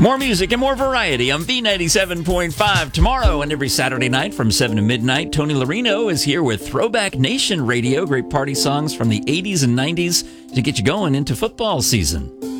More music and more variety on B97.5 tomorrow and every Saturday night from 7 to midnight. Tony Larino is here with Throwback Nation Radio. Great party songs from the 80s and 90s to get you going into football season.